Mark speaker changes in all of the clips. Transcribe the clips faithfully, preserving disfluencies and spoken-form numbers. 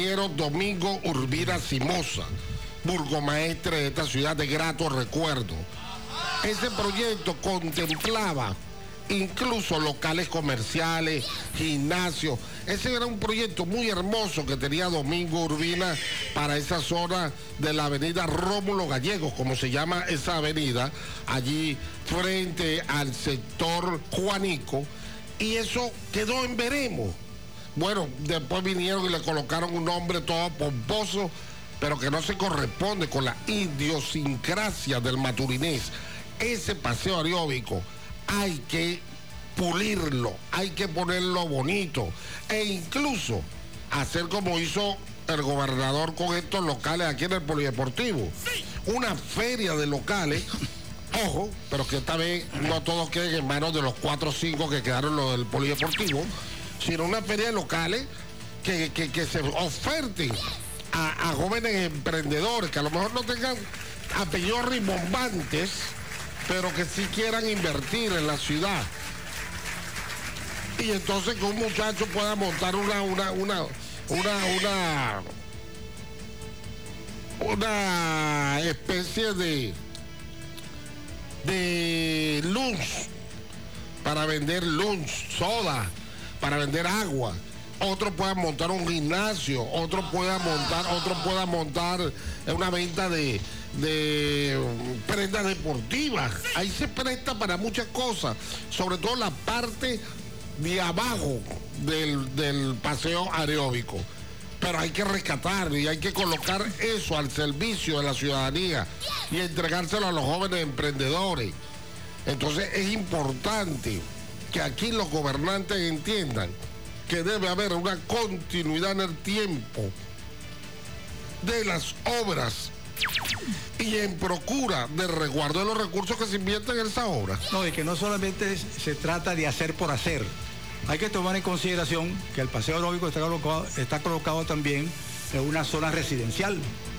Speaker 1: Domingo Urbina Simosa, burgomaestre de esta ciudad de grato recuerdo. Ese proyecto contemplaba incluso locales comerciales, gimnasios. Ese era un proyecto muy hermoso que tenía Domingo Urbina para esa zona de la avenida Rómulo Gallegos, como se llama esa avenida, allí frente al sector Juanico, y eso quedó en veremos. Bueno, después vinieron y le colocaron un nombre todo pomposo, pero que no se corresponde con la idiosincrasia del maturinés. Ese paseo aeróbico hay que pulirlo, hay que ponerlo bonito e incluso hacer como hizo el gobernador con estos locales aquí en el Polideportivo. Una feria de locales, ojo, pero que esta vez no todos queden en manos de los cuatro o cinco que quedaron los del Polideportivo, sino una feria de locales que, que, que se oferten a, a jóvenes emprendedores que a lo mejor no tengan apellidos rimbombantes, pero que sí quieran invertir en la ciudad. Y entonces que un muchacho pueda montar una, una, una, una, una, una especie de, de lunch, para vender lunch, soda, para vender agua. Otro pueda montar un gimnasio, otro pueda montar, otro pueda montar una venta de, de prendas deportivas. Ahí se presta para muchas cosas, sobre todo la parte de abajo del, del paseo aeróbico. Pero hay que rescatar y hay que colocar eso al servicio de la ciudadanía y entregárselo a los jóvenes emprendedores. Entonces es importante que aquí los gobernantes entiendan que debe haber una continuidad en el tiempo de las obras y en procura de resguardo de los recursos que se invierten en esas obras.
Speaker 2: No, y que no solamente se trata de hacer por hacer. Hay que tomar en consideración que el paseo aeróbico está colocado, está colocado también en una zona residencial.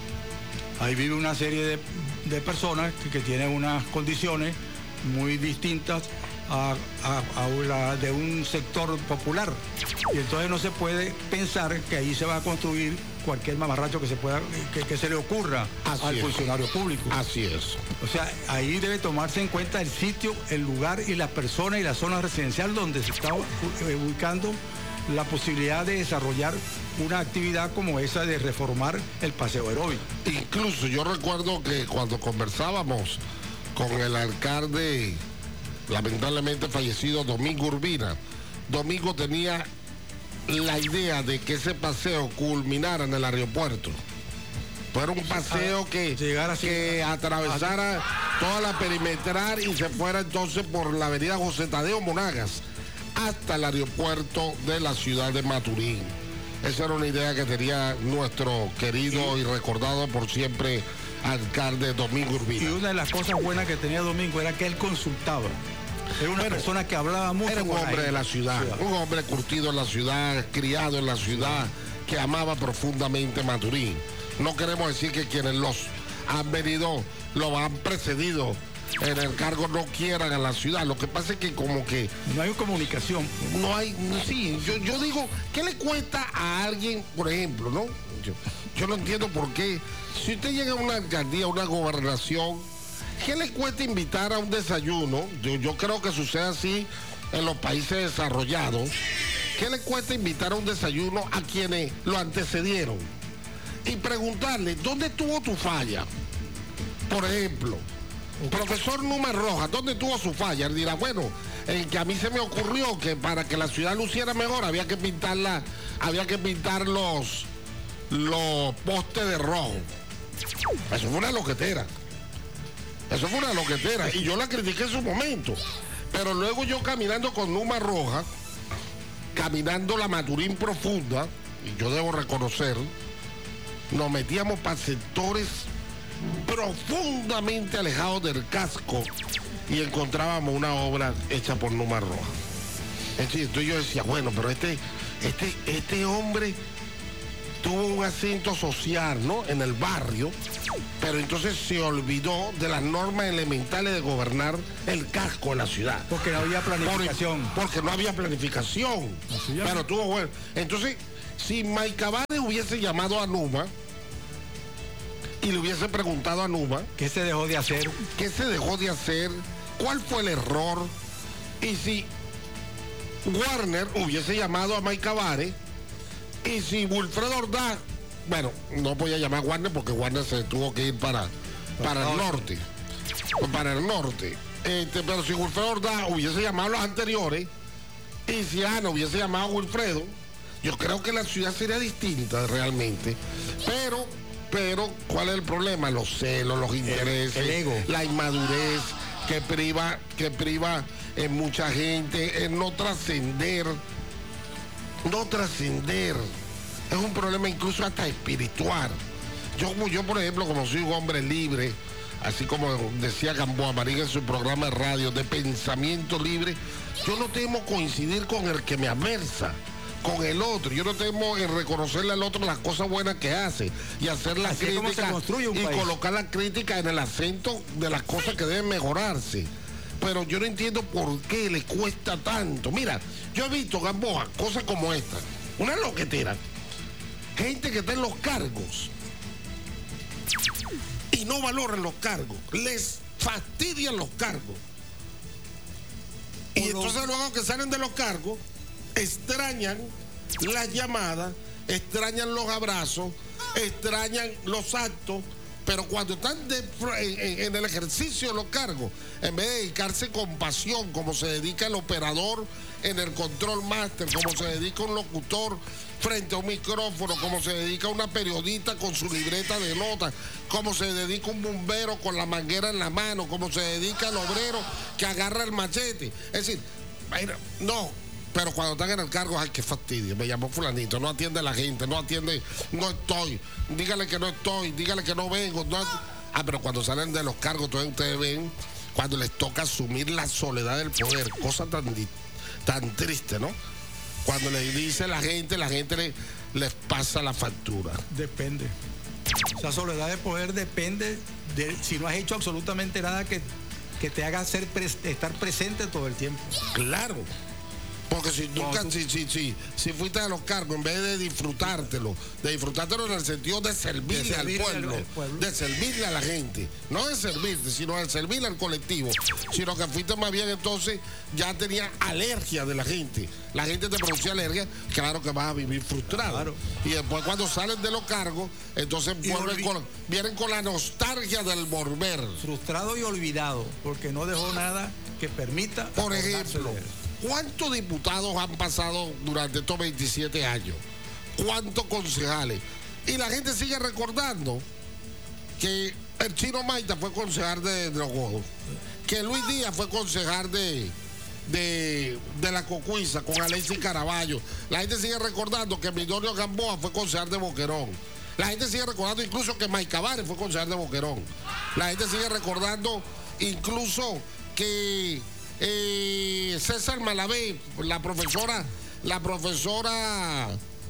Speaker 2: Ahí vive una serie de, de personas que, que tienen unas condiciones muy distintas A, a, a la, de un sector popular, y entonces no se puede pensar que ahí se va a construir cualquier mamarracho que se pueda que, que se le ocurra Así al es. funcionario público.
Speaker 1: Así es.
Speaker 2: O sea, ahí debe tomarse en cuenta el sitio, el lugar y las personas y la zona residencial donde se está ubicando la posibilidad de desarrollar una actividad como esa de reformar el paseo aeróbico.
Speaker 1: Incluso yo recuerdo que cuando conversábamos con el alcalde lamentablemente fallecido Domingo Urbina, Domingo tenía la idea de que ese paseo culminara en el aeropuerto. Fuera un paseo que, que atravesara toda la perimetral y se fuera entonces por la avenida José Tadeo Monagas hasta el aeropuerto de la ciudad de Maturín. Esa era una idea que tenía nuestro querido y recordado por siempre alcalde Domingo Urbina.
Speaker 2: Y una de las cosas buenas que tenía Domingo era que él consultaba. Era una Pero, persona que hablaba mucho.
Speaker 1: Era un hombre de la ciudad, ciudad, un hombre curtido en la ciudad, criado en la ciudad, que amaba profundamente Maturín. No queremos decir que quienes los han venido, lo han precedido en el cargo, no quieran a la ciudad. Lo que pasa es que como que...
Speaker 2: No hay comunicación.
Speaker 1: No hay, sí, yo, yo digo, ¿qué le cuesta a alguien, por ejemplo, no? Yo, yo no entiendo por qué. Si usted llega a una alcaldía, a una gobernación, ¿qué le cuesta invitar a un desayuno? Yo, yo creo que sucede así en los países desarrollados. ¿Qué le cuesta invitar a un desayuno a quienes lo antecedieron? Y preguntarle, ¿dónde estuvo tu falla? Por ejemplo, profesor Numa Rojas, ¿dónde tuvo su falla? Él dirá, bueno, en que a mí se me ocurrió que para que la ciudad luciera mejor había que pintarla, había que pintar los, los postes de rojo. Eso fue una loquetera. Eso fue una loquetera y yo la critiqué en su momento. Pero luego yo caminando con Numa Roja, caminando la Maturín profunda, y yo debo reconocer, nos metíamos para sectores profundamente alejados del casco y encontrábamos una obra hecha por Numa Roja. Entonces yo decía, bueno, pero este, este, este hombre tuvo un acento social, ¿no?, en el barrio, pero entonces se olvidó de las normas elementales de gobernar el casco de la ciudad.
Speaker 2: Porque no había planificación.
Speaker 1: Por, porque no había planificación. Pero tuvo bueno. Entonces, Si Maicabare hubiese llamado a Numa y le hubiese preguntado a Numa
Speaker 2: ¿qué se dejó de hacer?
Speaker 1: ¿Qué se dejó de hacer? ¿Cuál fue el error? Y si Warner hubiese llamado a Maicabare y si Wilfredo Ordaz, bueno, no voy a llamar a Warner porque Warner se tuvo que ir para, para el norte, para el norte. Este, pero si Wilfredo Ordaz hubiese llamado a los anteriores y si Ana hubiese llamado a Wilfredo, yo creo que la ciudad sería distinta realmente. Pero, pero, ¿cuál es el problema? Los celos, los intereses,
Speaker 2: el, el ego,
Speaker 1: la inmadurez que priva, que priva en mucha gente, en no trascender, no trascender. Es un problema incluso hasta espiritual. Yo, yo, por ejemplo, como soy un hombre libre, así como decía Gamboa Marín en su programa de radio, de pensamiento libre, yo no temo coincidir con el que me aversa, con el otro. Yo no temo en reconocerle al otro las cosas buenas que hace y hacer la
Speaker 2: así
Speaker 1: crítica y
Speaker 2: país.
Speaker 1: Colocar la crítica en el acento de las cosas que deben mejorarse. Pero yo no entiendo por qué le cuesta tanto. Mira, yo he visto, Gamboa, cosas como esta, una loquetera, gente que está en los cargos y no valoran los cargos, les fastidian los cargos. Y entonces luego que salen de los cargos, extrañan las llamadas, extrañan los abrazos, extrañan los actos, pero cuando están de, en, en el ejercicio de los cargos, en vez de dedicarse con pasión, como se dedica el operador en el control master, como se dedica un locutor frente a un micrófono, como se dedica una periodista con su libreta de notas, como se dedica un bombero con la manguera en la mano, como se dedica el obrero que agarra el machete. Es decir, no, pero cuando están en el cargo, ay, qué fastidio, me llamó fulanito, no atiende a la gente, no atiende, no estoy, dígale que no estoy, dígale que no vengo. No, ah, pero cuando salen de los cargos, entonces ustedes ven, cuando les toca asumir la soledad del poder, cosa tan, tan triste, ¿no? Cuando le dice la gente, la gente le, les pasa la factura.
Speaker 2: Depende. Esa soledad de poder depende de si no has hecho absolutamente nada que, que te haga ser, estar presente todo el tiempo.
Speaker 1: Claro. Porque si nunca, si, si, si, si fuiste a los cargos, en vez de disfrutártelo, de disfrutártelo en el sentido de servirle, de servirle al, pueblo, al pueblo, de servirle a la gente, no de servirte, sino de servirle al colectivo, sino que fuiste más bien entonces, ya tenía alergia de la gente. La gente te producía alergia, claro que vas a vivir frustrado. Claro. Y después cuando salen de los cargos, entonces vuelven con, vienen con la nostalgia del volver.
Speaker 2: Frustrado y olvidado, porque no dejó nada que permita.
Speaker 1: Por ejemplo, ¿cuántos diputados han pasado durante estos veintisiete años? ¿Cuántos concejales? Y la gente sigue recordando que el Chino Maita fue concejal de, de Los Godos, que Luis Díaz fue concejal de, de, de la Cocuiza con Alexis Caraballo. La gente sigue recordando que Midonio Gamboa fue concejal de Boquerón. La gente sigue recordando incluso que Maicabare fue concejal de Boquerón. La gente sigue recordando incluso que Eh, César Malavé, la profesora, la profesora,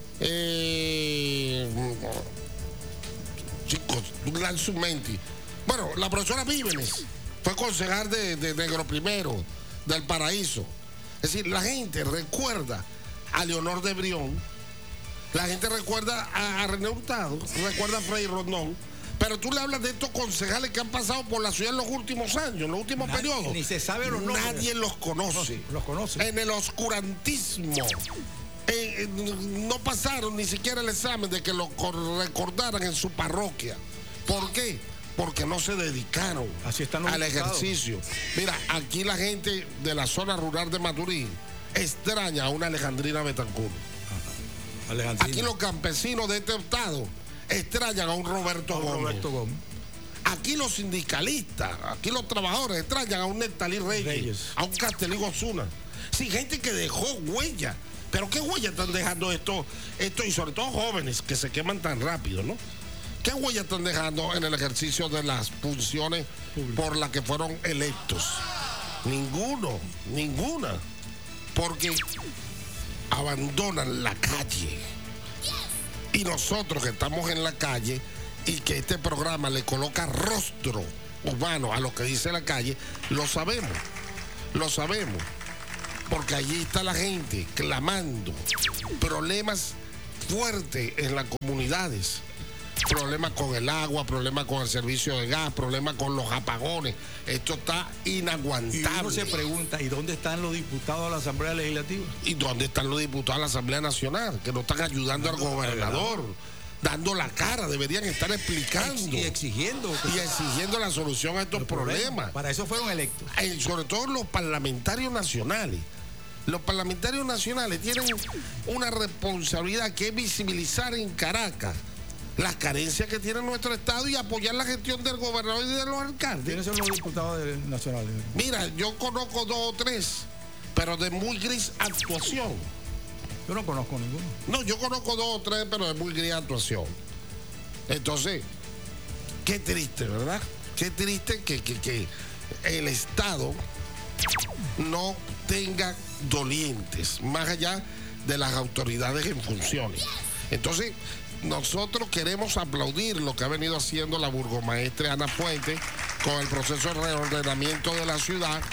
Speaker 1: eh, chicos, Gran Sumenti. Bueno, la profesora Vívenes fue concejal de, de, de Negro Primero, del Paraíso. Es decir, la gente recuerda a Leonor de Brión, la gente recuerda a, a René Hurtado, recuerda a Freddy Rondón. Pero tú le hablas de estos concejales que han pasado por la ciudad en los últimos años, en los últimos Nadie, periodos.
Speaker 2: Ni se sabe los nombres.
Speaker 1: Nadie los conoce.
Speaker 2: No, los conoce.
Speaker 1: En el oscurantismo. Eh, no pasaron ni siquiera el examen de que lo recordaran en su parroquia. ¿Por qué? Porque no se dedicaron
Speaker 2: Así están los
Speaker 1: al ejercicio. Mira, aquí la gente de la zona rural de Maturín extraña a una Alejandrina Betancourt. Alejandrina. Aquí los campesinos de este estado extrañan a un Roberto, Gómez.
Speaker 2: Roberto Gómez.
Speaker 1: Aquí los sindicalistas, aquí los trabajadores extrañan a un Nectalí Reyes, Reyes, a un Castelí Osuna. Sí, gente que dejó huella. Pero ¿qué huella están dejando esto, esto y sobre todo jóvenes que se queman tan rápido, ¿no? ¿Qué huella están dejando en el ejercicio de las funciones por las que fueron electos? Ninguno, ninguna. Porque abandonan la calle. Y nosotros que estamos en la calle y que este programa le coloca rostro humano a lo que dice la calle, lo sabemos, lo sabemos, porque allí está la gente clamando problemas fuerte en las comunidades. Problemas con el agua, problemas con el servicio de gas, problemas con los apagones. Esto está inaguantable.
Speaker 2: Y uno se pregunta, ¿y dónde están los diputados de la Asamblea Legislativa?
Speaker 1: ¿Y dónde están los diputados de la Asamblea Nacional? Que no están ayudando al gobernador, dando la cara, deberían estar explicando.
Speaker 2: Y exigiendo.
Speaker 1: Y exigiendo la solución a estos problemas. problemas.
Speaker 2: Para eso fueron electos.
Speaker 1: Y sobre todo los parlamentarios nacionales. Los parlamentarios nacionales tienen una responsabilidad que es visibilizar en Caracas las carencias que tiene nuestro Estado y apoyar la gestión del gobernador y de los alcaldes.
Speaker 2: ¿Quiénes son los diputados nacionales?
Speaker 1: Mira, yo conozco dos o tres, pero de muy gris actuación.
Speaker 2: Yo no conozco ninguno.
Speaker 1: No, yo conozco dos o tres, pero de muy gris actuación. Entonces, qué triste, ¿verdad? Qué triste que, que, que el Estado no tenga dolientes, más allá de las autoridades en funciones. Entonces, nosotros queremos aplaudir lo que ha venido haciendo la burgomaestra Ana Fuentes con el proceso de reordenamiento de la ciudad.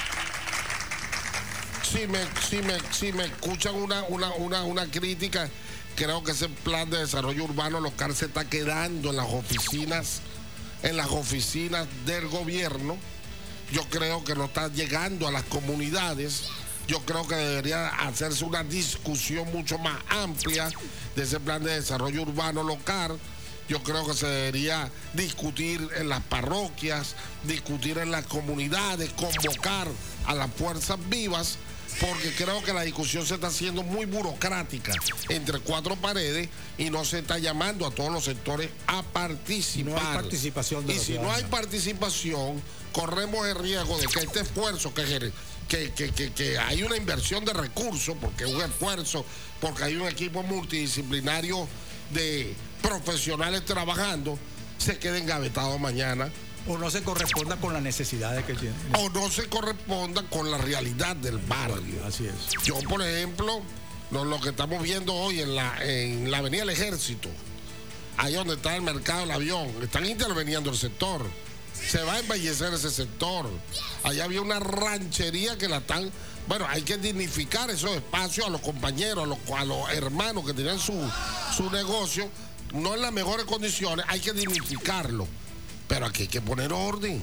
Speaker 1: Si me, si me, si me escuchan una, una, una, una crítica, creo que ese plan de desarrollo urbano local se está quedando en las oficinas, en las oficinas del gobierno. Yo creo que no está llegando a las comunidades. Yo creo que debería hacerse una discusión mucho más amplia de ese plan de desarrollo urbano local. Yo creo que se debería discutir en las parroquias, discutir en las comunidades, convocar a las fuerzas vivas, porque creo que la discusión se está haciendo muy burocrática entre cuatro paredes y no se está llamando a todos los sectores a participar.
Speaker 2: No hay participación de
Speaker 1: y si no hay participación, corremos el riesgo de que este esfuerzo que Que, que, que, que hay una inversión de recursos, porque es un esfuerzo, porque hay un equipo multidisciplinario de profesionales trabajando, se quede engavetado mañana.
Speaker 2: O no se corresponda con las necesidades que tiene.
Speaker 1: O no se corresponda con la realidad del barrio.
Speaker 2: Así es.
Speaker 1: Yo, por ejemplo, lo, lo que estamos viendo hoy en la, en la Avenida del Ejército, ahí donde está el mercado del avión, están interviniendo el sector. Se va a embellecer ese sector. Allá había una ranchería que la están... Bueno, hay que dignificar esos espacios a los compañeros, a los, a los hermanos que tienen su, su negocio, no en las mejores condiciones, hay que dignificarlo. Pero aquí hay que poner orden.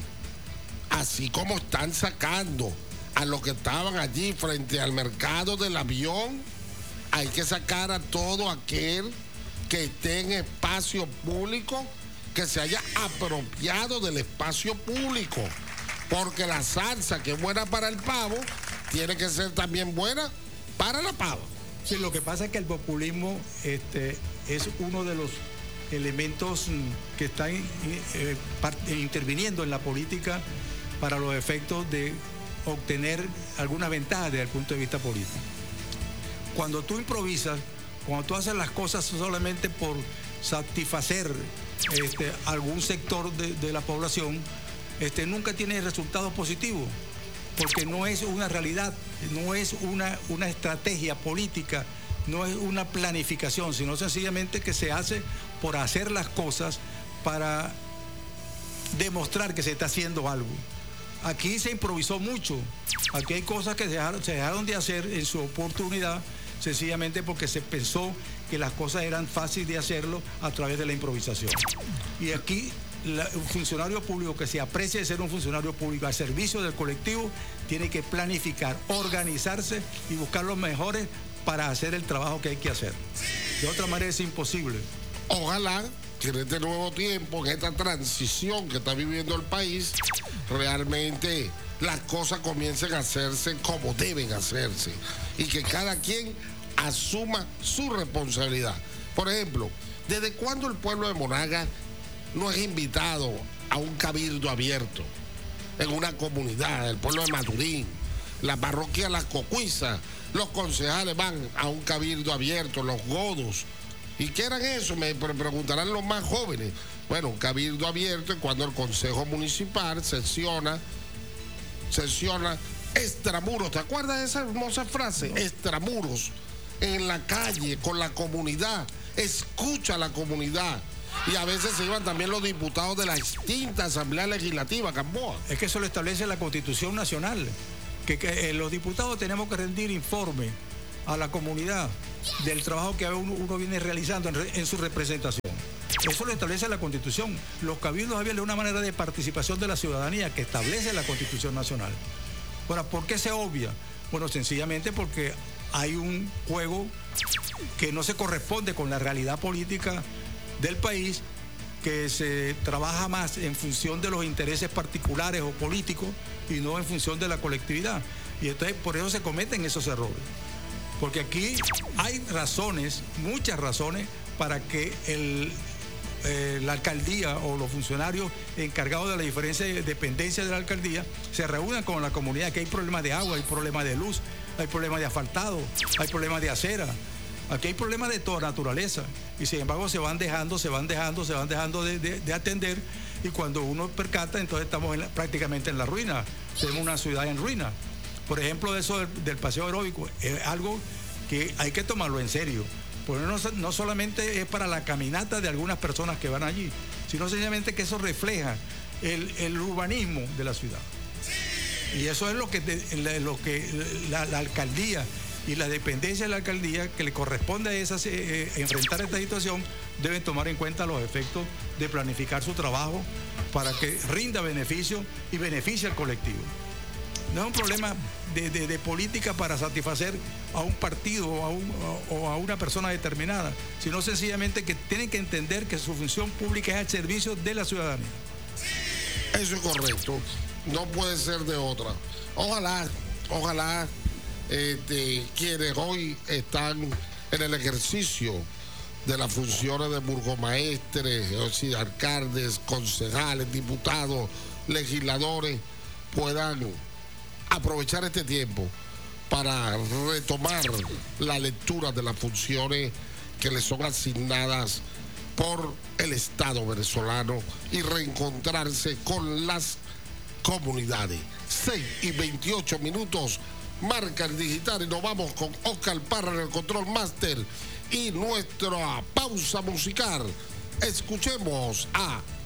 Speaker 1: Así como están sacando a los que estaban allí frente al mercado del avión, hay que sacar a todo aquel que esté en espacio público, que se haya apropiado del espacio público, porque la salsa que es buena para el pavo tiene que ser también buena para la pava.
Speaker 2: Sí, lo que pasa es que el populismo este, es uno de los elementos que están eh, interviniendo en la política para los efectos de obtener alguna ventaja desde el punto de vista político. Cuando tú improvisas, cuando tú haces las cosas solamente por satisfacer Este, algún sector de, de la población, este, nunca tiene resultados positivos, porque no es una realidad, no es una, una estrategia política, no es una planificación, sino sencillamente que se hace por hacer las cosas para demostrar que se está haciendo algo. Aquí se improvisó mucho, aquí hay cosas que se dejaron, se dejaron de hacer en su oportunidad, sencillamente porque se pensó que las cosas eran fáciles de hacerlo a través de la improvisación. Y aquí la, un funcionario público que se aprecie de ser un funcionario público al servicio del colectivo tiene que planificar, organizarse y buscar los mejores para hacer el trabajo que hay que hacer. De otra manera es imposible.
Speaker 1: Ojalá que en este nuevo tiempo, en esta transición que está viviendo el país, realmente las cosas comiencen a hacerse como deben hacerse y que cada quien asuma su responsabilidad. Por ejemplo, ¿desde cuándo el pueblo de Monagas no es invitado a un cabildo abierto en una comunidad? El pueblo de Maturín, la parroquia Las Cocuizas, los concejales van a un cabildo abierto, los godos. ¿Y qué eran eso? Me preguntarán los más jóvenes. Bueno, un cabildo abierto es cuando el Consejo Municipal sesiona, sesiona extramuros. ¿Te acuerdas de esa hermosa frase? Extramuros. En la calle, con la comunidad, escucha a la comunidad. Y a veces se iban también los diputados de la extinta Asamblea Legislativa, Gamboa.
Speaker 2: Es que eso lo establece la Constitución Nacional, que, que eh, los diputados tenemos que rendir informe a la comunidad del trabajo que uno, uno viene realizando en, en su representación. Eso lo establece la Constitución. Los cabildos hablan de una manera de participación de la ciudadanía que establece la Constitución Nacional. Ahora, ¿por qué se obvia? Bueno, sencillamente porque hay un juego que no se corresponde con la realidad política del país, que se trabaja más en función de los intereses particulares o políticos y no en función de la colectividad. Y entonces por eso se cometen esos errores. Porque aquí hay razones, muchas razones, para que el, eh, la alcaldía o los funcionarios encargados de la diferente dependencia de la alcaldía se reúnan con la comunidad, que hay problemas de agua, hay problemas de luz, hay problemas de asfaltado, hay problemas de acera. Aquí hay problemas de toda naturaleza y sin embargo se van dejando, se van dejando, se van dejando de, de, de atender, y cuando uno percata, entonces estamos en la, prácticamente en la ruina. Tenemos una ciudad en ruina. Por ejemplo, eso del, del paseo aeróbico es algo que hay que tomarlo en serio, porque no, no solamente es para la caminata de algunas personas que van allí, sino sencillamente que eso refleja el, el urbanismo de la ciudad. Y eso es lo que, de, lo que la, la alcaldía y la dependencia de la alcaldía que le corresponde a esas, eh, enfrentar esta situación, deben tomar en cuenta los efectos de planificar su trabajo para que rinda beneficio y beneficie al colectivo. No es un problema de, de, de política para satisfacer a un partido o a, un, o a una persona determinada, sino sencillamente que tienen que entender que su función pública es al servicio de la ciudadanía.
Speaker 1: Eso es correcto, no puede ser de otra. Ojalá, ojalá este, quienes hoy están en el ejercicio de las funciones de burgomaestres, es decir, alcaldes, concejales, diputados, legisladores, puedan aprovechar este tiempo para retomar la lectura de las funciones que les son asignadas por el Estado venezolano y reencontrarse con las comunidades. seis y veintiocho minutos, marca el digital, y nos vamos con Oscar Parra en el control máster y nuestra pausa musical. Escuchemos a